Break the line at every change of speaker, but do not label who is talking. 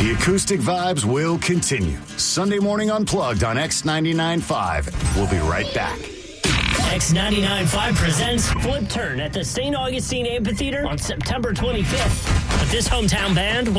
The acoustic vibes will continue. Sunday Morning Unplugged on X99.5. We'll be right back.
X99.5 presents Flip Turn at the St. Augustine Amphitheater on September 25th. But this hometown band will